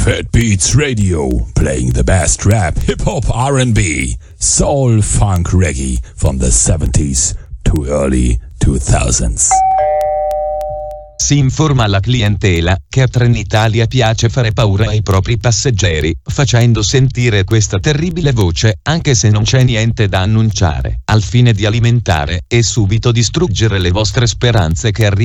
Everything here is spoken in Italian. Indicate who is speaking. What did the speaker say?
Speaker 1: Fat Beats Radio, playing the best rap, hip-hop, R&B, soul, funk, reggae from the 70s to early 2000s.
Speaker 2: Si informa la clientela che a Trenitalia piace fare paura ai propri passeggeri, facendo sentire questa terribile voce, anche se non c'è niente da annunciare, al fine di alimentare e subito distruggere le vostre speranze che arrivino